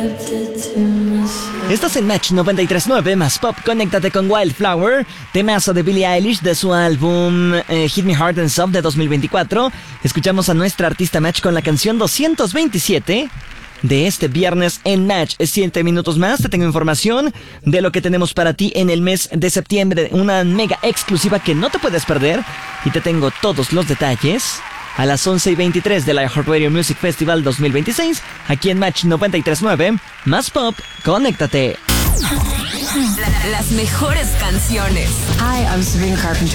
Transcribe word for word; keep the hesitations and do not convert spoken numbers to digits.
Estás en Match noventa y tres punto nueve más Pop. Conéctate con Wildflower, temazo de Billie Eilish de su álbum eh, Hit Me Hard and Soft de dos mil veinticuatro. Escuchamos a nuestra artista Match con la canción doscientos veintisiete de este viernes en Match. Siete minutos más, te tengo información de lo que tenemos para ti en el mes de septiembre, una mega exclusiva que no te puedes perder, y te tengo todos los detalles a las once y veintitrés del iHeartRadio Music Festival dos mil veintiséis, aquí en Match noventa y tres punto nueve, más Pop, conéctate. La- las mejores canciones. Hi, I'm Sabrina Carpenter.